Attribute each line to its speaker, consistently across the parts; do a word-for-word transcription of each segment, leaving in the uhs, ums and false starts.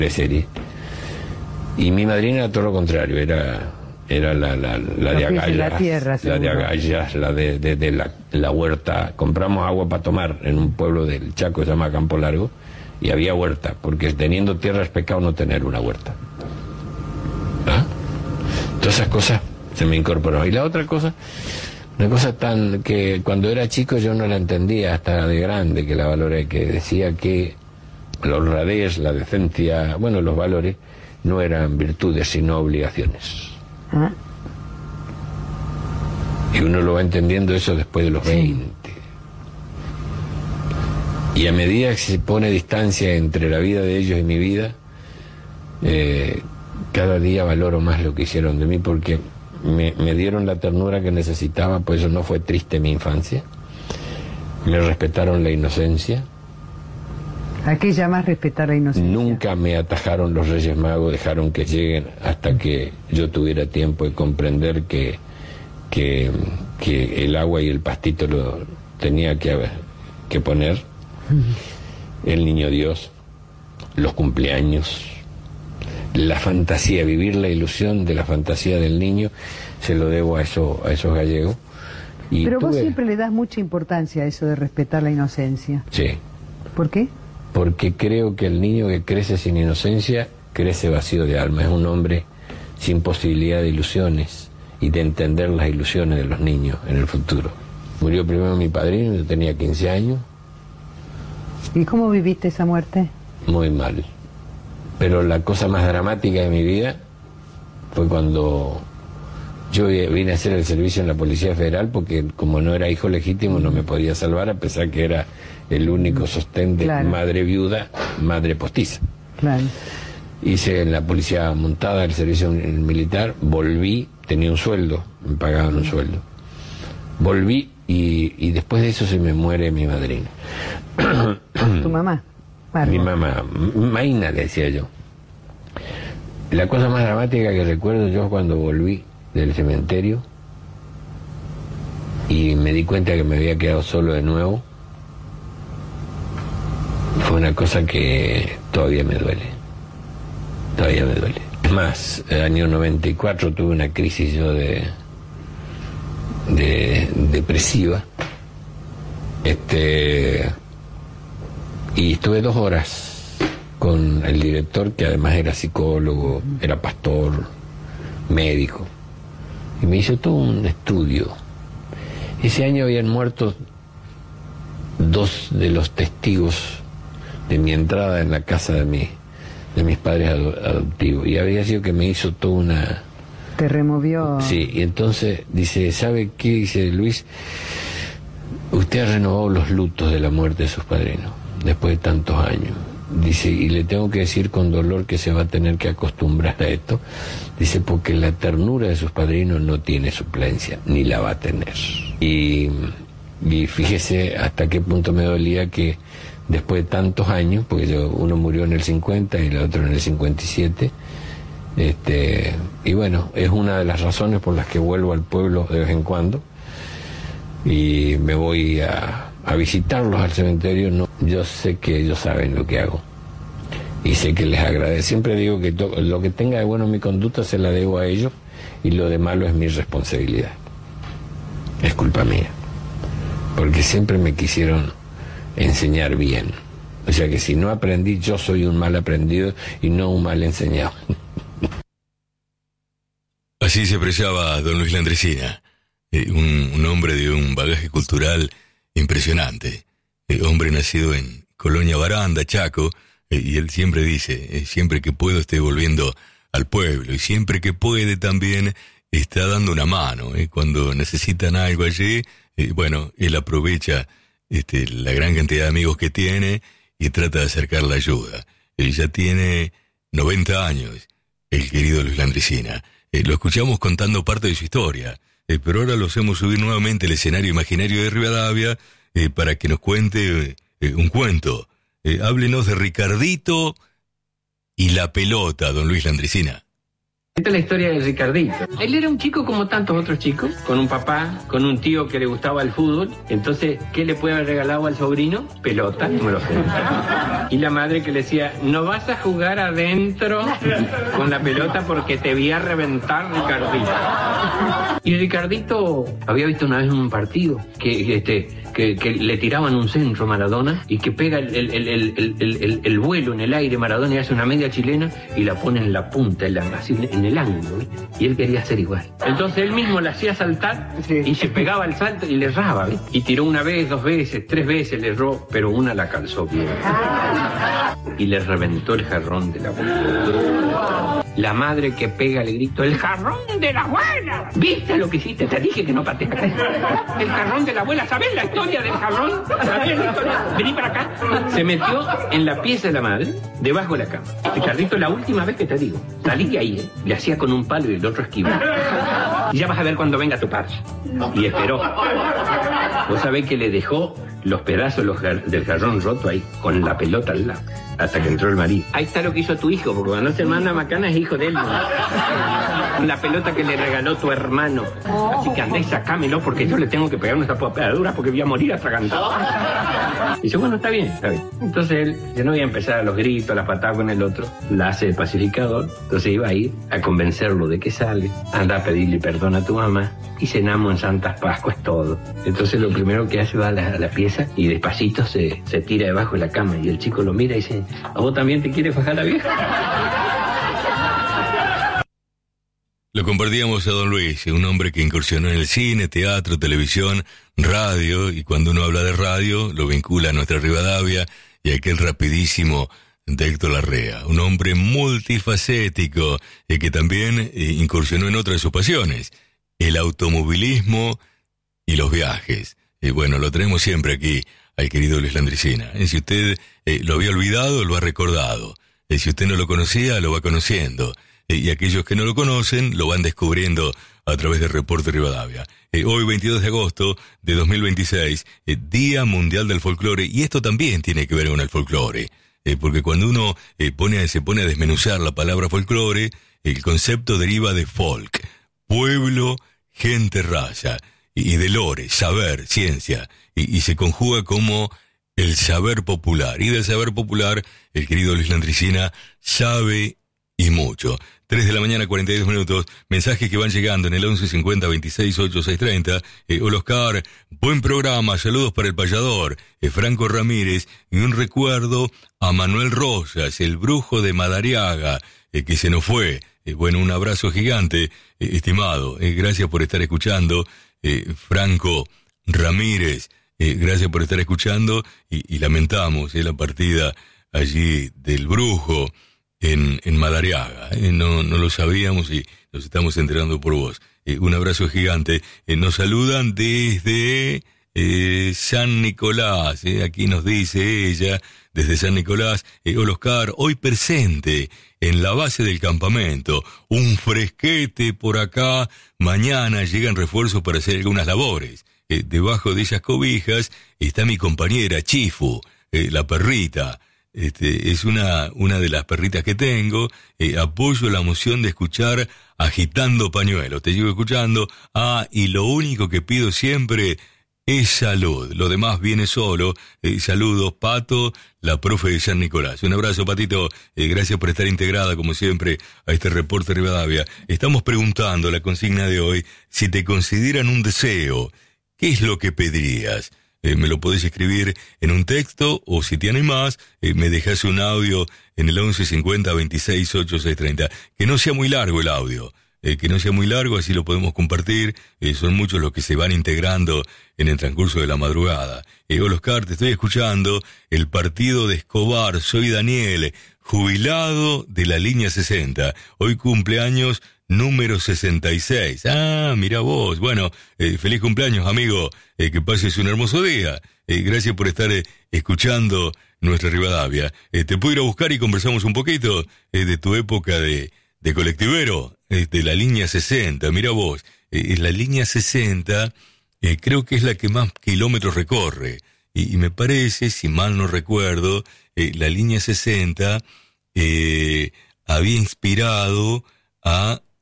Speaker 1: de serie. Y mi madrina era todo lo contrario, era... Era la, la, la de agallas,
Speaker 2: la, tierra,
Speaker 1: la de agallas, la de, de, de la, la huerta. Compramos agua para tomar en un pueblo del Chaco que se llama Campo Largo, y había huerta, porque teniendo tierra es pecado no tener una huerta. ¿Ah? Todas esas cosas se me incorporó. Y la otra cosa, una cosa tan que cuando era chico yo no la entendía hasta de grande, que la valoré, que decía que la honradez, la decencia, bueno, los valores no eran virtudes sino obligaciones. ¿Ah? Y uno lo va entendiendo eso después de los sí. veinte. Y a medida que se pone distancia entre la vida de ellos y mi vida, eh, cada día valoro más lo que hicieron de mí, porque me, me dieron la ternura que necesitaba, por eso no fue triste mi infancia. Me respetaron la inocencia.
Speaker 2: ¿A qué llamas respetar la inocencia?
Speaker 1: Nunca me atajaron los Reyes Magos, dejaron que lleguen hasta que yo tuviera tiempo de comprender que, que, que el agua y el pastito lo tenía que, que poner. El niño Dios, los cumpleaños, la fantasía, vivir la ilusión de la fantasía del niño, se lo debo a, eso, a esos gallegos. Y
Speaker 2: Pero vos
Speaker 1: tuve...
Speaker 2: siempre le das mucha importancia a eso de respetar la inocencia.
Speaker 1: Sí.
Speaker 2: ¿Por qué?
Speaker 1: Porque creo que el niño que crece sin inocencia crece vacío de alma, es un hombre sin posibilidad de ilusiones y de entender las ilusiones de los niños en el futuro. Murió primero mi padrino, yo tenía quince años.
Speaker 2: ¿Y cómo viviste esa muerte?
Speaker 1: Muy mal. Pero la cosa más dramática de mi vida fue cuando yo vine a hacer el servicio en la Policía Federal, porque como no era hijo legítimo no me podía salvar, a pesar que era el único sostén de claro. madre viuda, madre postiza.
Speaker 2: Claro.
Speaker 1: Hice en la policía montada el servicio militar, volví, tenía un sueldo, me pagaban un sueldo. Volví y, y después de eso se me muere mi madrina.
Speaker 2: ¿Tu mamá? Margo.
Speaker 1: Mi mamá, Maina le decía yo. La cosa más dramática que recuerdo yo cuando volví del cementerio y me di cuenta que me había quedado solo de nuevo, fue una cosa que todavía me duele, todavía me duele. Es más, el año noventa y cuatro tuve una crisis yo de, de depresiva, este, y estuve dos horas con el director, que además era psicólogo, era pastor, médico, y me hizo todo un estudio. Ese año habían muerto dos de los testigos de mi entrada en la casa de, mi, de mis padres adoptivos, y había sido que me hizo toda una...
Speaker 2: Te removió...
Speaker 1: Sí, y entonces dice, ¿sabe qué? Dice Luis, usted ha renovado los lutos de la muerte de sus padrinos, después de tantos años. Dice, y le tengo que decir con dolor que se va a tener que acostumbrar a esto. Dice, porque la ternura de sus padrinos no tiene suplencia, ni la va a tener. Y, y fíjese hasta qué punto me dolía que después de tantos años, porque yo, uno murió en el cincuenta y el otro en el cincuenta y siete, este, y bueno, es una de las razones por las que vuelvo al pueblo de vez en cuando y me voy a, a visitarlos al cementerio. No, yo sé que ellos saben lo que hago y sé que les agradezco. Siempre digo que to, lo que tenga de bueno en mi conducta se la debo a ellos, y lo de malo es mi responsabilidad, es culpa mía, porque siempre me quisieron enseñar bien. O sea que si no aprendí, yo soy un mal aprendido y no un mal enseñado.
Speaker 3: Así se apreciaba don Luis Landresina, eh, un, un hombre de un bagaje cultural impresionante, eh, hombre nacido en Colonia Baranda, Chaco, eh, y él siempre dice, eh, siempre que puedo estoy volviendo al pueblo, y siempre que puede también está dando una mano, eh, cuando necesitan algo allí, eh, bueno, él aprovecha este, la gran cantidad de amigos que tiene y trata de acercar la ayuda. Él ya tiene noventa años, el querido Luis Landresina. Eh, lo escuchamos contando parte de su historia, eh, pero ahora lo hacemos subir nuevamente al escenario imaginario de Rivadavia eh, para que nos cuente eh, un cuento. Eh, háblenos de Ricardito y la pelota, don Luis Landresina.
Speaker 1: Esta es la historia de Ricardito. Él era un chico como tantos otros chicos, con un papá, con un tío que le gustaba el fútbol. Entonces, ¿qué le puede haber regalado al sobrino? Pelota, no me lo sé. Y la madre que le decía, no vas a jugar adentro con la pelota porque te voy a reventar, Ricardito. Y Ricardito había visto una vez un partido que, este, que, que le tiraban un centro a Maradona y que pega el, el, el, el, el, el, el vuelo en el aire Maradona y hace una media chilena y la pone en la punta, en la, así en el ángulo, ¿ves? Y él quería hacer igual. Entonces él mismo la hacía saltar y se pegaba al salto y le erraba, ¿ves? Y tiró una vez, dos veces, tres veces, le erró, pero una la calzó bien. Y le reventó el jarrón de la abuela. La madre que pega le gritó, ¡el jarrón de la abuela! ¿Viste lo que hiciste? Te dije que no patees. El jarrón de la abuela, ¿sabés la historia del jarrón? ¿Sabés la historia? Vení para acá. Se metió en la pieza de la madre, debajo de la cama. Ricardito, la última vez que te digo, salí de ahí, ¿eh? Le hacía con un palo y el otro esquivaba. Y ya vas a ver cuando venga tu padre. Y esperó. Vos sabés que le dejó los pedazos los jar- del jarrón roto ahí, con la pelota al lado, hasta que entró el marido. Ahí está lo que hizo tu hijo, porque cuando se manda macana es hijo de él, ¿no? Con la pelota que le regaló tu hermano. Así que andá y sacámelo, porque yo le tengo que pegar una pedadura porque voy a morir atragantado. Y dice, bueno, está bien, está bien. Entonces él, yo no voy a empezar a los gritos, a las patadas con el otro, la hace de pacificador. Entonces iba a ir a convencerlo de que sale, anda a pedirle perdón a tu mamá y cenamos en Santas Pascuas todo. Entonces lo primero que hace va a la, a la pieza y despacito se, se tira debajo de la cama y el chico lo mira y dice, ¿a vos también te quieres fajar la vieja?
Speaker 3: Lo compartíamos a don Luis, un hombre que incursionó en el cine, teatro, televisión, radio, y cuando uno habla de radio, lo vincula a nuestra Rivadavia y a aquel rapidísimo de Héctor Larrea, un hombre multifacético y que también eh, incursionó en otra de sus pasiones, el automovilismo y los viajes. Y bueno, lo tenemos siempre aquí, al querido Luis Landricina. Y si usted eh, lo había olvidado, lo ha recordado. Y si usted no lo conocía, lo va conociendo. Y aquellos que no lo conocen lo van descubriendo a través de Reporte Rivadavia. Eh, hoy, veintidós de agosto de dos mil veintiséis, eh, Día Mundial del Folclore, y esto también tiene que ver con el folclore, eh, porque cuando uno eh, pone, se pone a desmenuzar la palabra folclore, el concepto deriva de folk, pueblo, gente, raza, y, y de lore, saber, ciencia, y, y se conjuga como el saber popular, y del saber popular, el querido Luis Landricina sabe y mucho. tres de la mañana, cuarenta y dos minutos, mensajes que van llegando en el once cincuenta veintiséis ochenta y seis treinta. Eh, hola Oscar, buen programa, saludos para el payador, eh, Franco Ramírez, y un recuerdo a Manuel Rosas, el brujo de Madariaga, eh, que se nos fue. Eh, bueno, un abrazo gigante, eh, estimado, eh, gracias por estar escuchando, eh, Franco Ramírez, eh, gracias por estar escuchando, y, y lamentamos eh, la partida allí del brujo, En, en Madariaga, eh, no, no lo sabíamos y nos estamos enterando por vos. Eh, un abrazo gigante. Eh, nos saludan desde eh, San Nicolás, eh, aquí nos dice ella, desde San Nicolás, eh, hola Oscar, hoy presente en la base del campamento, un fresquete por acá, mañana llegan refuerzos para hacer algunas labores. Eh, debajo de esas cobijas está mi compañera Chifu, eh, la perrita. Este, es una, una de las perritas que tengo, eh, apoyo la emoción de escuchar Agitando Pañuelos, te sigo escuchando, ah, y lo único que pido siempre es salud, lo demás viene solo, eh, saludos Pato, la profe de San Nicolás, un abrazo Patito, eh, gracias por estar integrada como siempre a este Reporte Rivadavia. Estamos preguntando la consigna de hoy, si te consideran un deseo, ¿qué es lo que pedirías? Eh, me lo podés escribir en un texto o si te animás, eh, me dejás un audio en el once cincuenta veintiséis ochenta y seis treinta. Que no sea muy largo el audio, eh, que no sea muy largo, así lo podemos compartir. Eh, son muchos los que se van integrando en el transcurso de la madrugada. Eh, hola Oscar, te estoy escuchando. El partido de Escobar, soy Daniel, jubilado de la línea sesenta. Hoy cumpleaños número sesenta y seis. Ah, mira vos. Bueno, eh, feliz cumpleaños, amigo. Eh, que pases un hermoso día. Eh, gracias por estar eh, escuchando nuestra Rivadavia. Eh, te puedo ir a buscar y conversamos un poquito eh, de tu época de, de colectivero, eh, de la línea sesenta. Mira vos, eh, la línea sesenta eh, creo que es la que más kilómetros recorre. Y, y me parece, si mal no recuerdo, eh, la línea sesenta eh, había inspirado a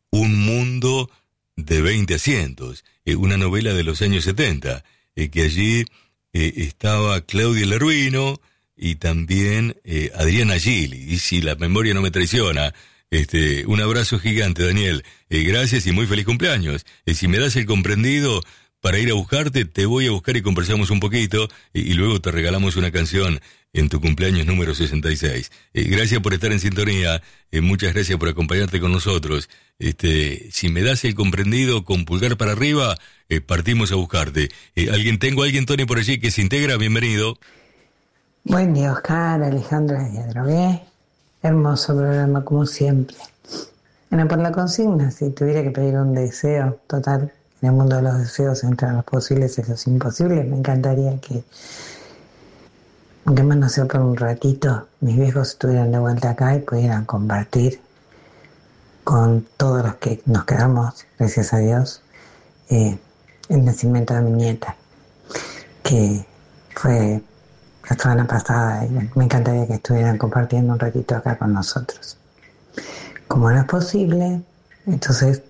Speaker 3: Un mundo de veinte asientos, eh, una novela de los años setenta, eh, que allí eh, estaba Claudia Lervino y también eh, Adriana Gili, y si la memoria no me traiciona. Este, un abrazo gigante, Daniel, eh, gracias y muy feliz cumpleaños. Eh, si me das el comprendido para ir a buscarte, te voy a buscar y conversamos un poquito, y, y luego te regalamos una canción en tu cumpleaños número sesenta y seis. Eh, gracias por estar en sintonía, eh, muchas gracias por acompañarte con nosotros. Este, si me das el comprendido con pulgar para arriba, eh, partimos a buscarte. Eh, alguien, tengo a alguien, Tony, por allí que se integra, bienvenido.
Speaker 4: Buen día, Oscar, Alejandra de Adrogué. Hermoso programa, como siempre. Bueno, por la consigna, si tuviera que pedir un deseo, total, en el mundo de los deseos entran los posibles y los imposibles, me encantaría que, aunque más no sea por un ratito, mis viejos estuvieran de vuelta acá y pudieran compartir con todos los que nos quedamos, gracias a Dios, eh, el nacimiento de mi nieta, que fue la semana pasada, y me encantaría que estuvieran compartiendo un ratito acá con nosotros. Como no es posible, entonces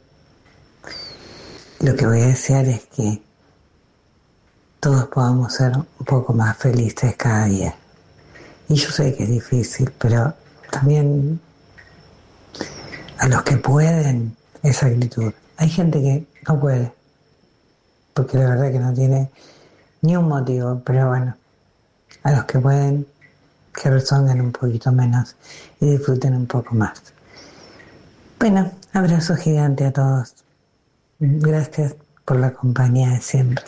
Speaker 4: lo que voy a desear es que todos podamos ser un poco más felices cada día. Y yo sé que es difícil, pero también a los que pueden, esa actitud. Hay gente que no puede, porque la verdad que no tiene ni un motivo, pero bueno, a los que pueden, que rezonguen un poquito menos y disfruten un poco más. Bueno, abrazo gigante a todos. Gracias por la compañía de siempre.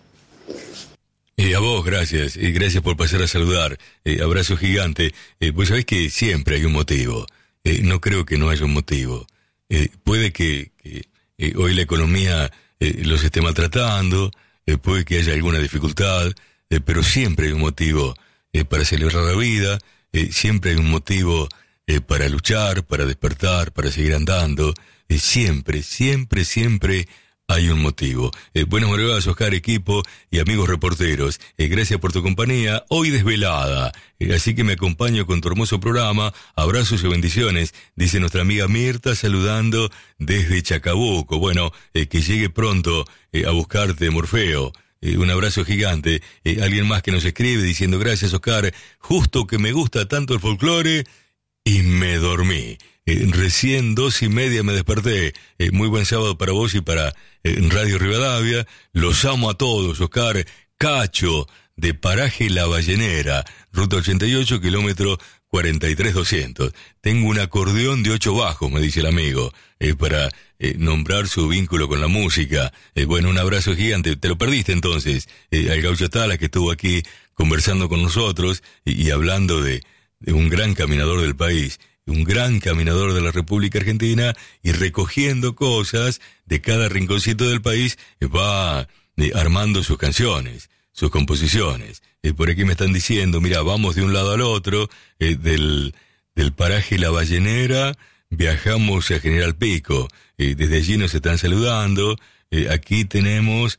Speaker 3: Y a vos, gracias. Y gracias por pasar a saludar. Eh, abrazo gigante. Eh, vos sabés que siempre hay un motivo. Eh, no creo que no haya un motivo. Eh, puede que, que eh, hoy la economía eh, los esté maltratando, eh, puede que haya alguna dificultad, Eh, pero siempre hay un motivo eh, para celebrar la vida, eh, siempre hay un motivo eh, para luchar, para despertar, para seguir andando, eh, siempre, siempre, siempre hay un motivo. Eh, buenas madrugadas, Oscar, equipo y amigos reporteros, eh, gracias por tu compañía, hoy desvelada, eh, así que me acompaño con tu hermoso programa, abrazos y bendiciones, dice nuestra amiga Mirta saludando desde Chacabuco. Bueno, eh, que llegue pronto eh, a buscarte, Morfeo. Eh, un abrazo gigante. Eh, alguien más que nos escribe diciendo gracias, Oscar, justo que me gusta tanto el folclore y me dormí. Eh, recién dos y media me desperté. Eh, muy buen sábado para vos y para eh, Radio Rivadavia. Los amo a todos, Oscar. Cacho, de Paraje La Ballenera, ruta ochenta y ocho, kilómetro cuarenta y tres doscientos. Tengo un acordeón de ocho bajos, me dice el amigo, eh, para eh, nombrar su vínculo con la música. Eh, bueno, un abrazo gigante. Te lo perdiste entonces, eh, al Gaucho Tala, que estuvo aquí conversando con nosotros y, y hablando de, de un gran caminador del país, un gran caminador de la República Argentina, y recogiendo cosas de cada rinconcito del país, eh, va eh, armando sus canciones, sus composiciones. Eh, por aquí me están diciendo, mira, vamos de un lado al otro, eh, del, del paraje La Ballenera, viajamos a General Pico, eh, desde allí nos están saludando, eh, aquí tenemos,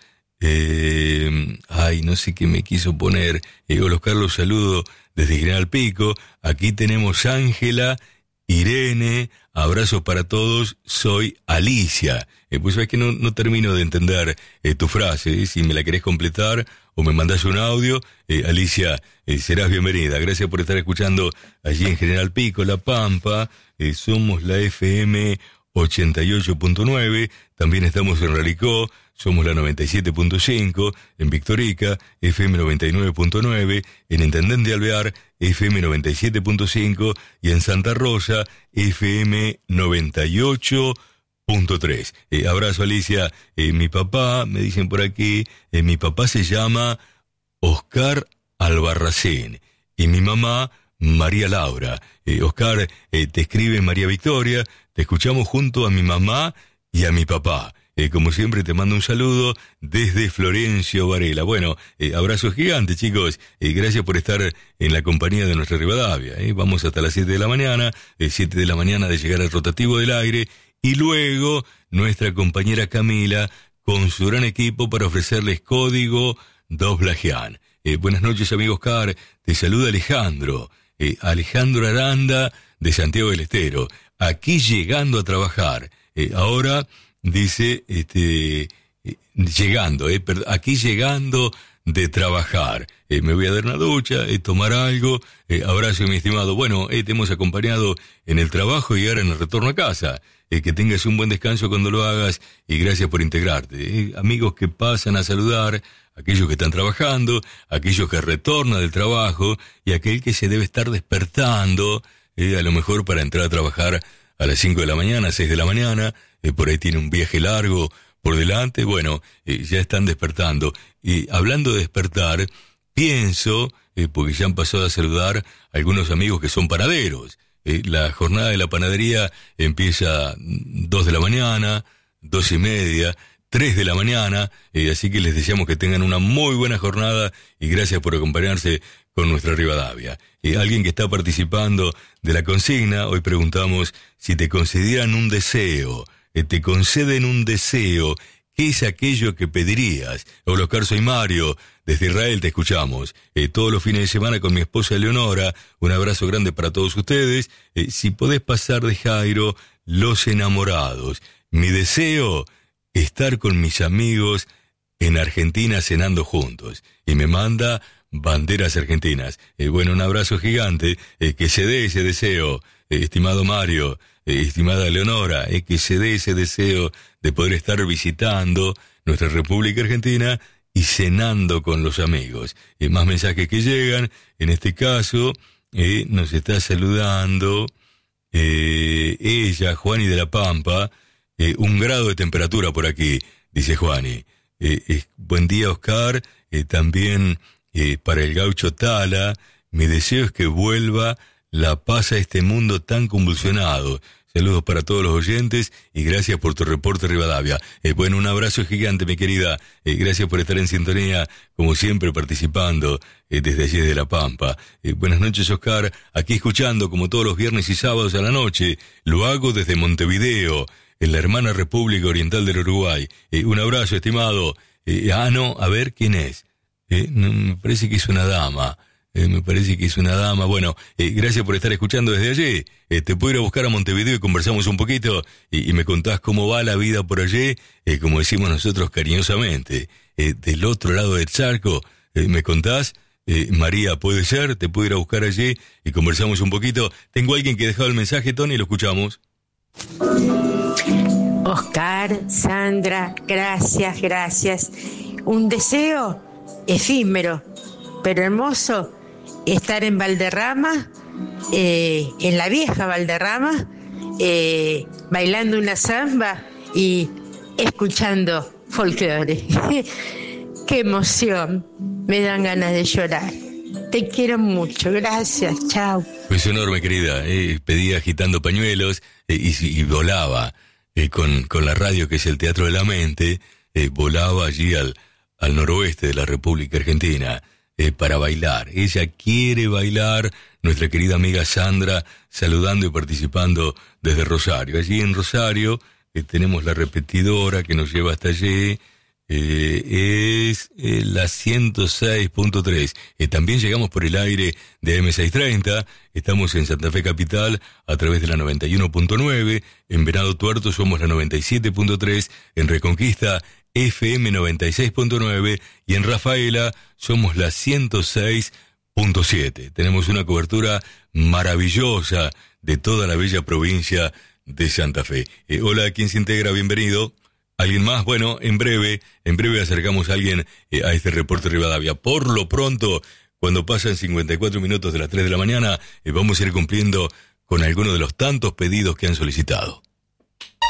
Speaker 3: eh, ay, no sé qué me quiso poner, eh, hola Oscar, los saludo desde General Pico, aquí tenemos Ángela, Irene, abrazos para todos, soy Alicia. Eh, pues sabes que no, no termino de entender eh, tu frase, ¿eh? Si me la querés completar o me mandás un audio, eh, Alicia, eh, serás bienvenida. Gracias por estar escuchando allí en General Pico, La Pampa, eh, somos la F M ochenta y ocho punto nueve, también estamos en Ralicó, somos la noventa y siete punto cinco, en Victorica, F M noventa y nueve punto nueve, en Intendente Alvear, F M noventa y siete punto cinco, y en Santa Rosa, F M noventa y ocho punto tres. Eh, abrazo, Alicia. Eh, mi papá, me dicen por aquí, eh, mi papá se llama Oscar Albarracín, y mi mamá, María Laura. Eh, Oscar, eh, te escribe María Victoria, te escuchamos junto a mi mamá y a mi papá. Eh, como siempre te mando un saludo desde Florencio Varela. Bueno, eh, abrazo gigante, chicos. Eh, gracias por estar en la compañía de nuestra Rivadavia. Eh. Vamos hasta las siete de la mañana, eh, siete de la mañana de llegar al rotativo del aire, y luego nuestra compañera Camila con su gran equipo para ofrecerles Código Doblajean. Eh, buenas noches, amigos Car. Te saluda Alejandro. Eh, Alejandro Aranda de Santiago del Estero. Aquí llegando a trabajar. Eh, ahora, dice, este, eh, llegando, eh, per- aquí llegando de trabajar. Eh, me voy a dar una ducha, eh, tomar algo. Eh, abrazo, mi estimado. Bueno, eh, te hemos acompañado en el trabajo y ahora en el retorno a casa. Eh, que tengas un buen descanso cuando lo hagas y gracias por integrarte. Eh, amigos que pasan a saludar, aquellos que están trabajando, aquellos que retornan del trabajo y aquel que se debe estar despertando, eh, a lo mejor para entrar a trabajar a las cinco de la mañana, seis de la mañana, eh, por ahí tiene un viaje largo por delante. Bueno, eh, ya están despertando. Y hablando de despertar, pienso, eh, porque ya han pasado a saludar a algunos amigos que son panaderos. Eh, la jornada de la panadería empieza dos de la mañana, dos y media, tres de la mañana, eh, así que les deseamos que tengan una muy buena jornada y gracias por acompañarse con nuestra Rivadavia. Eh, alguien que está participando de la consigna, hoy preguntamos si te concedieran un deseo, eh, te conceden un deseo, ¿qué es aquello que pedirías? Hola Oscar, soy Mario, desde Israel te escuchamos. Eh, todos los fines de semana con mi esposa Eleonora, un abrazo grande para todos ustedes. Eh, si podés pasar de Jairo, Los Enamorados. Mi deseo, estar con mis amigos en Argentina cenando juntos. Y me manda banderas argentinas. Eh, bueno, un abrazo gigante, eh, que se dé ese deseo, eh, estimado Mario. Eh, estimada Leonora, eh, que se dé ese deseo de poder estar visitando nuestra República Argentina y cenando con los amigos. Eh, más mensajes que llegan, en este caso, eh, nos está saludando eh, ella, Juani de la Pampa, eh, un grado de temperatura por aquí, dice Juani. Eh, eh, buen día, Oscar, eh, también eh, para el gaucho Tala, mi deseo es que vuelva la paz a este mundo tan convulsionado. Saludos para todos los oyentes y gracias por tu reporte, Rivadavia. Eh, bueno, un abrazo gigante, mi querida. Eh, gracias por estar en sintonía, como siempre, participando eh, desde allí de La Pampa. Eh, buenas noches, Oscar. Aquí escuchando, como todos los viernes y sábados a la noche. Lo hago desde Montevideo, en la hermana República Oriental del Uruguay. Eh, un abrazo, estimado. Eh, ah, no, a ver, ¿quién es? Eh, no, me parece que es una dama. Eh, me parece que es una dama. Bueno, eh, gracias por estar escuchando desde allí. Eh, te puedo ir a buscar a Montevideo y conversamos un poquito y, y me contás cómo va la vida por allí, eh, como decimos nosotros cariñosamente. Eh, del otro lado del charco, eh, ¿me contás? Eh, María, ¿puede ser? Te puedo ir a buscar allí y conversamos un poquito. Tengo a alguien que ha dejado el mensaje, Tony, lo escuchamos.
Speaker 5: Oscar, Sandra, gracias, gracias. Un deseo efímero, pero hermoso. Estar en Valderrama, eh, en la vieja Valderrama, eh, bailando una samba y escuchando folclore. ¡Qué emoción! Me dan ganas de llorar. Te quiero mucho, gracias, chao.
Speaker 3: Pues enorme, querida. Eh, pedía agitando pañuelos eh, y, y volaba eh, con, con la radio, que es el Teatro de la Mente, eh, volaba allí al, al noroeste de la República Argentina. Eh, para bailar. Ella quiere bailar, nuestra querida amiga Sandra, saludando y participando desde Rosario. Allí en Rosario eh, tenemos la repetidora que nos lleva hasta allí, eh, es eh, la ciento seis punto tres. Eh, también llegamos por el aire de eme seiscientos treinta, estamos en Santa Fe Capital a través de la noventa y uno punto nueve, en Venado Tuerto somos la noventa y siete punto tres, en Reconquista F M noventa y seis punto nueve y en Rafaela somos la ciento seis punto siete. Tenemos una cobertura maravillosa de toda la bella provincia de Santa Fe. Eh, hola, ¿quién se integra? Bienvenido. ¿Alguien más? Bueno, en breve, en breve acercamos a alguien eh, a este reporte Rivadavia. Por lo pronto, cuando pasan cincuenta y cuatro minutos de las tres de la mañana, eh, vamos a ir cumpliendo con algunos de los tantos pedidos que han solicitado.